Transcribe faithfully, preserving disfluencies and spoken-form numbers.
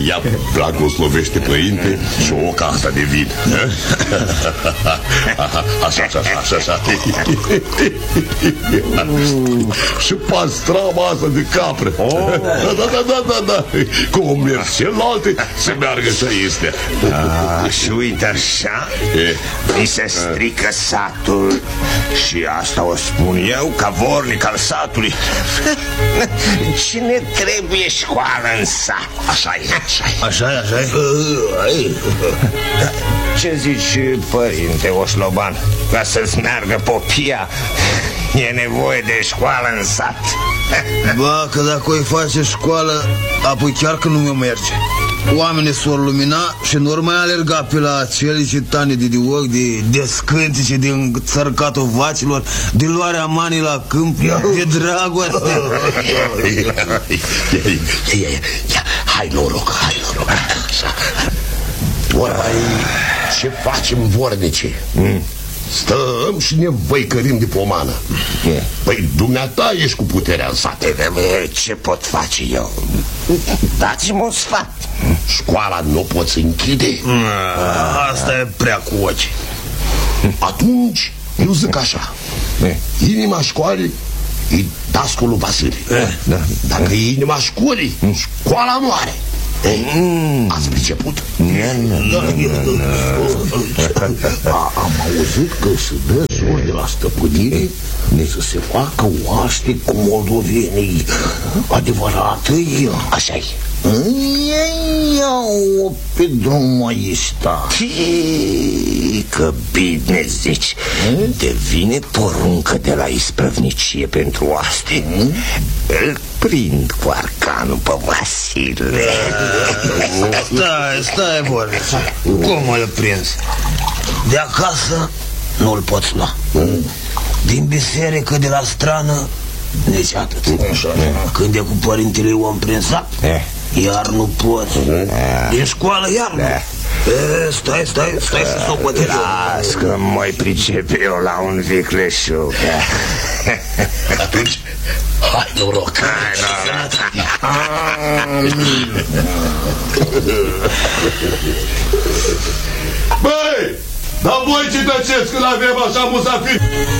Ia blagoslovește, părinte, și o casă de vin. Așa, așa, așa, așa. Și pastrama asta de capră. Da, da, da, da, da. Cu o mers celelalte se meargă să este. Și uite așa, mi se strică satul. Și asta o spun eu, ca vornic al satului. Cine trebuie școală în sat? Așa e, așa e. Așa e, așa e. Ce zici, părinte Oșloban? Ca să-ți meargă popia, e nevoie de școală în sat. Ba, că dacă o face școală, apoi chiar că nu mi-o merge. Oamenii s-or lumina și nu mai alerga pe la cele citane de dioc, de, de scântice, de țărcatul vacilor, de luarea manii la câmp, de dragoste. Hai noroc, hai noroc. Ori ce facem, vornice? Stăm și ne văicărim de pomană. Păi dumneata ești cu puterea în sat. Ce pot face eu? Dați-mi un sfat. Școala nu poți închide. Asta e prea cu ochi. Atunci eu zic așa: inima școalei e dasculul Vasile. Dacă e inima școlii, școala nu are. Ați priceput? Am auzit că se dă jur de la stăpânire să se facă oaște cu moldovenii. Adevărată e. Așa-i. Ia-o pe drumul ăsta. Că bine zici. Devine poruncă de la isprăvnicie pentru oaste. Îl prind cu arcanul pe Vasile. Stai, stai, vornice. Cum îl prins? De acasă nu-l poți lua. Din biserică, de la strană, nici atât. Când e cu părintele om prinsat, iar nu poți. Din școală iar nu. E, stai, stai, stai să s-o poate. Las că mai pricep eu la un vicleșug. Atunci, hai noroc. Băi, dar voi ce tăceți când avem așa musafiri?